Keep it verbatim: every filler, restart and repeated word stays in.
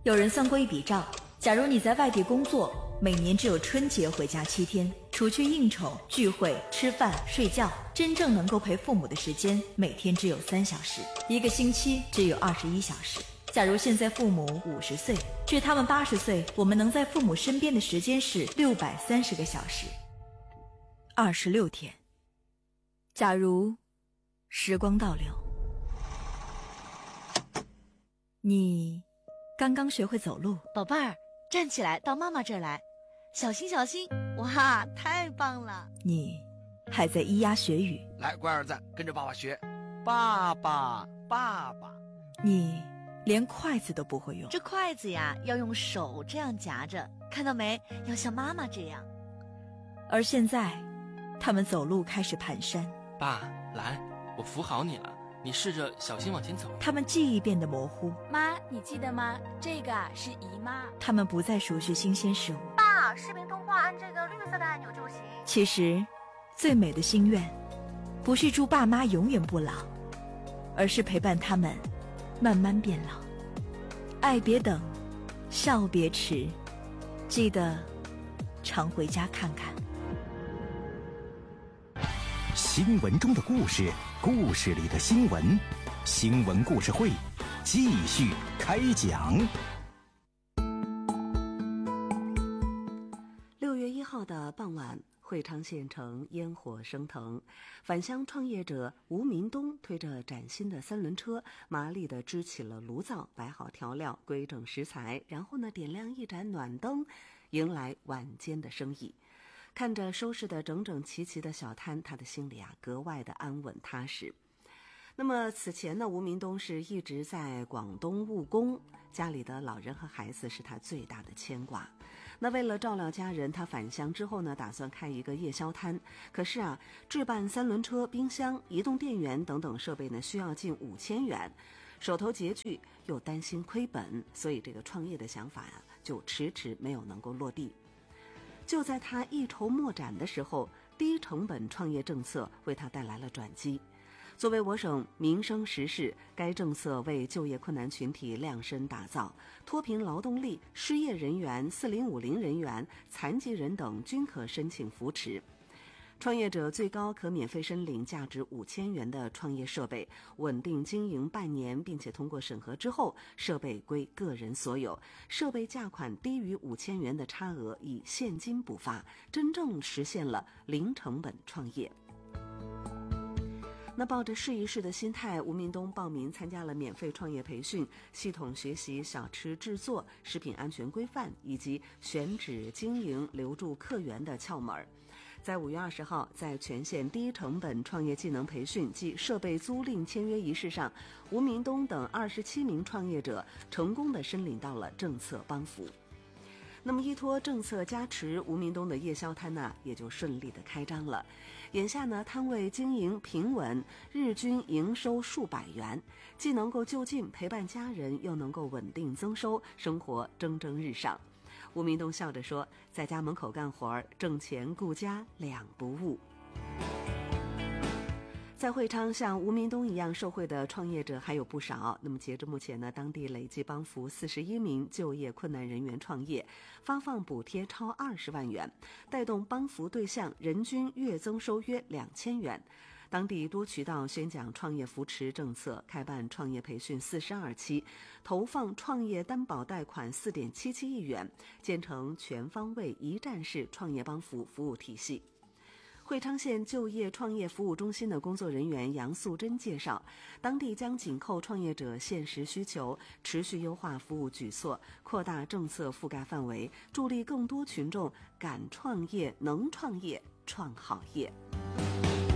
有人算过一笔账，假如你在外地工作，每年只有春节回家七天，除去应酬、聚会、吃饭、睡觉，真正能够陪父母的时间每天只有三小时，一个星期只有二十一小时。假如现在父母五十岁，至他们八十岁，我们能在父母身边的时间是六百三十个小时，二十六天。假如时光倒流，你刚刚学会走路， 宝贝儿，站起来，到妈妈这儿来，小心小心！哇，太棒了！ 你还在咿呀学语， 来，乖儿子，跟着爸爸学，爸爸，爸爸。 你连筷子都不会用， 这筷子呀，要用手这样夹着，看到没？要像妈妈这样。 而现在，他们走路开始蹒跚。 爸，来，我扶好你了，你试着小心往前走。 他们记忆变得模糊。 妈，你记得吗？这个是姨妈。 他们不再熟悉新鲜事物。 爸，视频通话按这个绿色的按钮就行。 其实，最美的心愿，不是祝爸妈永远不老，而是陪伴他们慢慢变老。爱别等，笑别迟，记得常回家看看。 新闻中的故事，故事里的新闻，新闻故事会继续开讲。 六月一号的傍晚，会昌县城烟火升腾，返乡创业者吴民东推着崭新的三轮车，麻利地支起了炉灶，摆好调料，规整食材，然后呢，点亮一盏暖灯，迎来晚间的生意。看着收拾得整整齐齐的小摊，他的心里啊格外的安稳踏实。那么此前呢，吴民东是一直在广东务工，家里的老人和孩子是他最大的牵挂。那为了照料家人，他返乡之后呢，打算开一个夜宵摊。可是啊，置办三轮车、冰箱、移动电源等等设备呢，需要近五千元，手头拮据，又担心亏本，所以这个创业的想法呀、啊，就迟迟没有能够落地。就在他一筹莫展的时候，低成本创业政策为他带来了转机。作为我省民生实事，该政策为就业困难群体量身打造，脱贫劳动力、失业人员、四零五零人员、残疾人等均可申请扶持。创业者最高可免费申领价值五千元的创业设备，稳定经营半年，并且通过审核之后，设备归个人所有，设备价款低于五千元的差额以现金补发，真正实现了零成本创业。那抱着试一试的心态，吴民东报名参加了免费创业培训，系统学习小吃制作、食品安全规范以及选址经营、留住客源的窍门。在五月二十号，在全县低成本创业技能培训暨设备租赁签约仪式上，吴民东等二十七名创业者成功地申领到了政策帮扶。那么依托政策加持，吴民东的夜宵摊呢也就顺利的开张了。眼下呢，摊位经营平稳，日均营收数百元，既能够就近陪伴家人，又能够稳定增收，生活蒸蒸日上。吴民东笑着说，在家门口干活，挣钱顾家两不误。在会昌像吴民东一样受惠的创业者还有不少。那么截至目前呢，当地累计帮扶四十一名就业困难人员创业，发放补贴超二十万元，带动帮扶对象人均月增收约两千元。当地多渠道宣讲创业扶持政策，开办创业培训四十二期，投放创业担保贷款四点七七亿元，建成全方位一站式创业帮扶服务体系。会昌县就业创业服务中心的工作人员杨素贞介绍，当地将紧扣创业者现实需求，持续优化服务举措，扩大政策覆盖范围，助力更多群众敢创业、能创业、创好业。